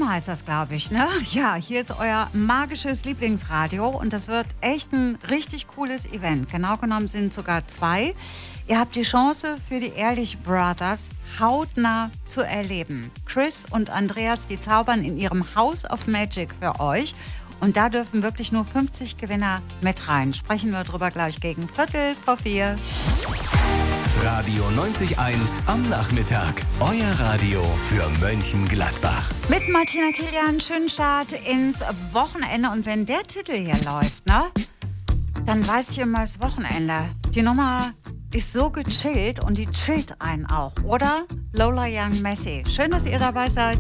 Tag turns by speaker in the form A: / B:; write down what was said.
A: FM heißt das, glaube ich, ne? Ja, hier ist euer magisches Lieblingsradio und das wird echt ein richtig cooles Event. Genau genommen sind sogar 2. Ihr habt die Chance für die Ehrlich Brothers hautnah zu erleben. Chris und Andreas, die zaubern in ihrem House of Magic für euch. Und da dürfen wirklich nur 50 Gewinner mit rein. Sprechen wir drüber gleich gegen 3:45.
B: Radio 90.1 am Nachmittag. Euer Radio für Mönchengladbach.
A: Mit Martina Kilian, schönen Start ins Wochenende. Und wenn der Titel hier läuft, ne, dann weiß ich immer, das Wochenende. Die Nummer ist so gechillt und die chillt einen auch, oder? Lola Young Messi. Schön, dass ihr dabei seid.